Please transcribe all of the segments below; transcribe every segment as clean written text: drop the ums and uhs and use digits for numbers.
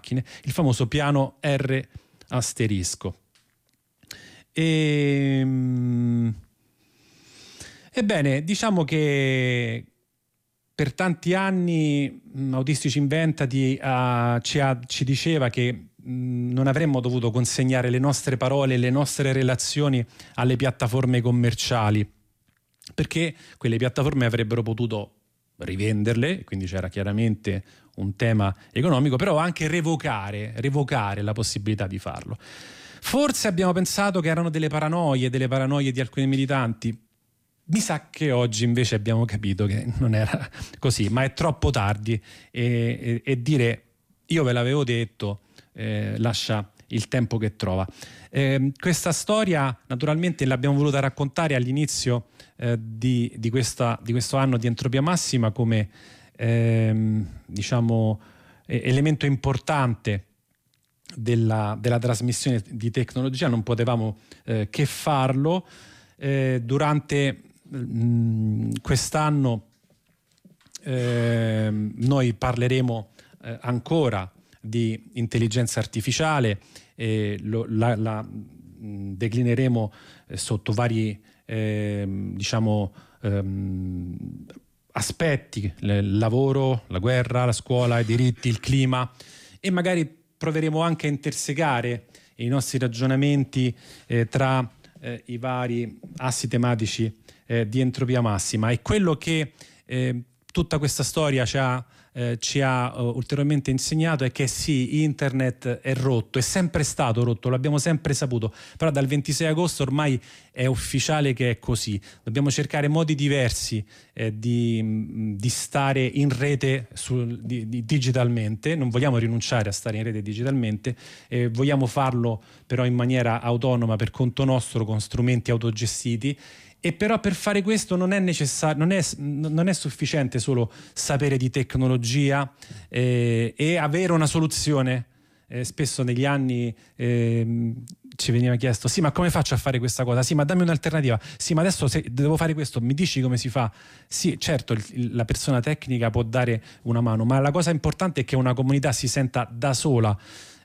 macchine, il famoso piano R asterisco. Ebbene, diciamo che per tanti anni Autistici Inventati ci diceva che non avremmo dovuto consegnare le nostre parole, le nostre relazioni alle piattaforme commerciali, perché quelle piattaforme avrebbero potuto rivenderle, quindi c'era chiaramente un tema economico, però anche revocare la possibilità di farlo. Forse abbiamo pensato che erano delle paranoie di alcuni militanti. Mi sa che oggi invece abbiamo capito che non era così, ma è troppo tardi e dire io ve l'avevo detto lascia il tempo che trova. Questa storia naturalmente l'abbiamo voluta raccontare all'inizio di questo anno di Entropia Massima come diciamo elemento importante della trasmissione di tecnologia. Non potevamo che farlo. Durante quest'anno noi parleremo ancora di intelligenza artificiale, la declineremo sotto vari aspetti: il lavoro, la guerra, la scuola, i diritti, il clima, e magari proveremo anche a intersecare i nostri ragionamenti tra i vari assi tematici di Entropia Massima. E quello che tutta questa storia ci ha ulteriormente insegnato è che sì, internet è rotto, è sempre stato rotto, l'abbiamo sempre saputo, però dal 26 agosto ormai è ufficiale che è così. Dobbiamo cercare modi diversi di stare in rete digitalmente. Non vogliamo rinunciare a stare in rete digitalmente, vogliamo farlo però in maniera autonoma, per conto nostro, con strumenti autogestiti. E però per fare questo non è necessario, non è sufficiente solo sapere di tecnologia e avere una soluzione. Spesso negli anni ci veniva chiesto: sì, ma come faccio a fare questa cosa? Sì, ma dammi un'alternativa. Sì, ma adesso se devo fare questo, mi dici come si fa? Sì, certo, la persona tecnica può dare una mano, ma la cosa importante è che una comunità si senta da sola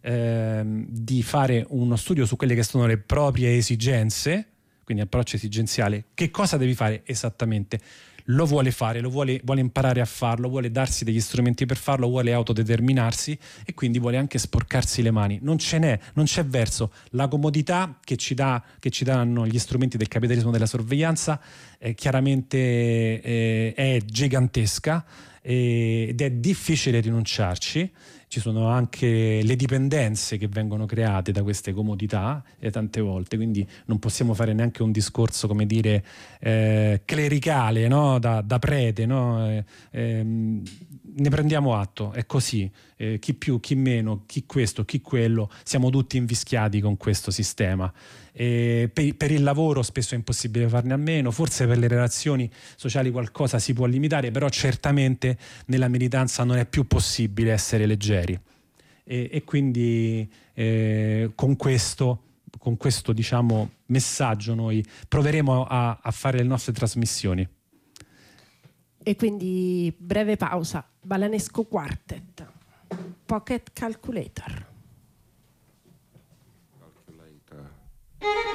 di fare uno studio su quelle che sono le proprie esigenze. Quindi approccio esigenziale. Che cosa devi fare esattamente? Lo vuole fare, vuole imparare a farlo, vuole darsi degli strumenti per farlo, vuole autodeterminarsi e quindi vuole anche sporcarsi le mani. Non c'è verso. La comodità che ci danno gli strumenti del capitalismo della sorveglianza chiaramente è gigantesca ed è difficile rinunciarci. Ci sono anche le dipendenze che vengono create da queste comodità tante volte, quindi non possiamo fare neanche un discorso, come dire, clericale, no? da prete, no? Ne prendiamo atto, è così, chi più, chi meno, chi questo, chi quello, siamo tutti invischiati con questo sistema. Per il lavoro spesso è impossibile farne a meno, forse per le relazioni sociali qualcosa si può limitare, però certamente nella militanza non è più possibile essere leggeri e quindi con questo diciamo messaggio noi proveremo a fare le nostre trasmissioni. E quindi breve pausa. Balanesco Quartet, Pocket Calculator.